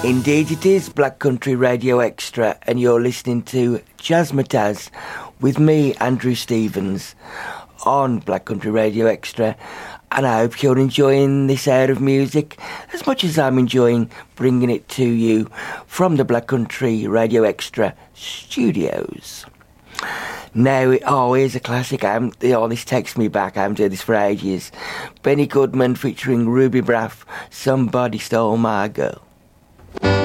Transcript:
Indeed it is Black Country Radio Extra, and you're listening to Jazzmatazz with me, Andrew Stevens, on Black Country Radio Extra, and I hope you're enjoying this hour of music as much as I'm enjoying bringing it to you from the Black Country Radio Extra studios. Now, here's a classic. This takes me back. I haven't heard this for ages. Benny Goodman featuring Ruby Braff, Somebody Stole My Girl.